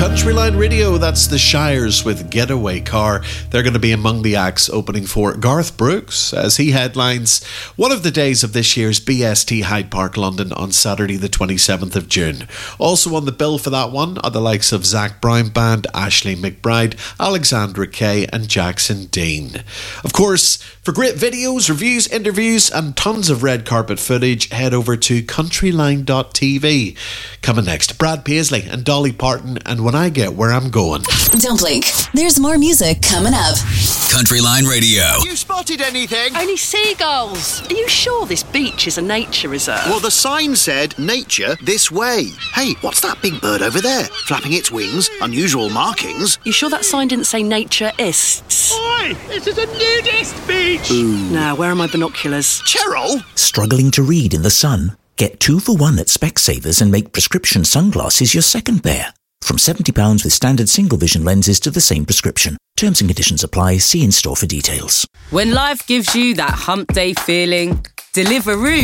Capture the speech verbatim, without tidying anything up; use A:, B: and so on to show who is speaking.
A: Countryline Radio, that's the Shires with Getaway Car. They're going to be among the acts opening for Garth Brooks as he headlines one of the days of this year's B S T Hyde Park, London on Saturday the twenty-seventh of June. Also on the bill for that one are the likes of Zach Brown Band, Ashley McBride, Alexandra Kay and Jackson Dean. Of course, for great videos, reviews, interviews and tons of red carpet footage, head over to countryline dot t v. Coming next, Brad Paisley and Dolly Parton and When I Get Where I'm Going.
B: Don't blink. There's more music coming up.
C: Countryline Radio.
D: You spotted anything?
E: Only seagulls. Are you sure this beach is a nature reserve?
D: Well, the sign said, nature this way. Hey, what's that big bird over there? Flapping its wings, unusual markings.
E: You sure that sign didn't say nature-ists?
F: Oi, this is a nudist beach.
D: Ooh.
E: Now, where are my binoculars?
D: Cheryl?
G: Struggling to read in the sun? Get two for one at Specsavers and make prescription sunglasses your second pair. From seventy pounds with standard single vision lenses to the same prescription. Terms and conditions apply. See in-store for details.
H: When life gives you that hump day feeling, Deliveroo